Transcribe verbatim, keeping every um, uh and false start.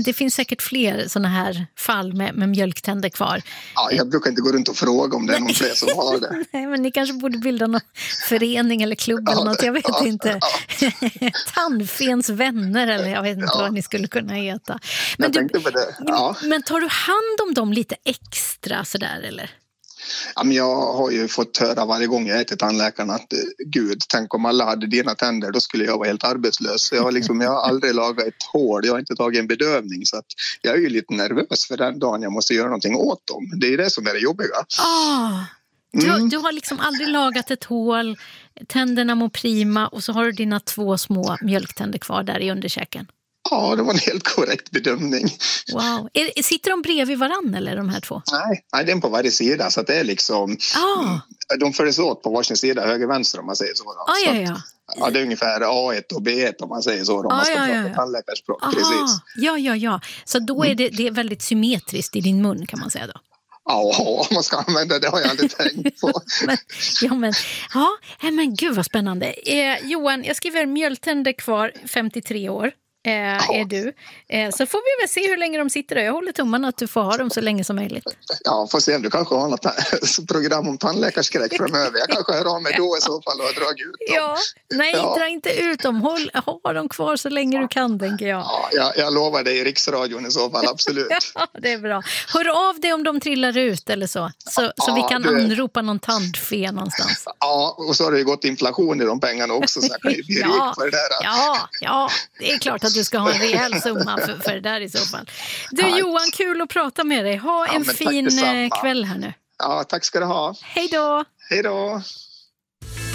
men det finns säkert fler såna här fall med, med mjölktänder kvar. Ja, jag brukar inte gå runt och fråga om det är någon fler som har det. Nej, men ni kanske borde bilda någon förening eller klubb eller något, jag vet ja, inte. Ja. Tandfens vänner eller jag vet inte ja. vad ni skulle kunna heta. Men, jag du, tänkte på det. Ja. men tar du hand om dem lite extra sådär eller? Ja, men jag har ju fått höra varje gång jag är till tandläkaren att gud, tänk om alla hade dina tänder, då skulle jag vara helt arbetslös. Så jag, har liksom, jag har aldrig lagat ett hål, jag har inte tagit en bedövning, så att jag är ju lite nervös för den dagen jag måste göra någonting åt dem. Det är det som är det jobbiga. Ah, du, mm. du har liksom aldrig lagat ett hål, tänderna mår prima och så har du dina två små mjölktänder kvar där i underkäken. Ja, det var en helt korrekt bedömning. Wow. Är, sitter de bredvid varann eller de här två? Nej, nej, det är på varje sida, så att det är liksom Ah. de följs åt på varsin sida, höger vänster om man säger så. Ah, ja, ja. Ja, det är ungefär A ett och B ett om man säger så, om ah, man ska ja, prata ja, ja. tandläkarspråk. Aha. Precis. Ja, ja, ja. Så då är det, det är väldigt symmetriskt i din mun kan man säga då? Ja, om man ska använda det har jag aldrig tänkt på. men, ja, men, ja, men gud vad spännande. Eh, Johan, jag skriver mjölktänder kvar, femtiotre år. Eh, ja. Är du. Eh, så får vi väl se hur länge de sitter där. Jag håller tummarna att du får ha dem så länge som möjligt. Ja, får se om du kanske har något program om tandläkarskräck framöver. Jag kanske hör av mig då i så fall och drar ut dem. Ja, nej, ja. dra inte ut dem. Håll, ha dem kvar så länge du kan, tänker jag. Ja, jag, jag lovar dig i riksradion i så fall, absolut. Ja, det är bra. Hör av dig om de trillar ut eller så. Så, ja, så vi kan du... anropa någon tandfe någonstans. Ja, och så har det ju gått inflation i de pengarna också. Så jag kan ju bli ja, rik för det där. Ja, ja, det är klart att du ska ha en rejäl summa för, för det där i så fall. Du tack. Johan, kul att prata med dig. Ha ja, en fin kväll här nu. Ja, tack ska du ha. Hej då. Hej då.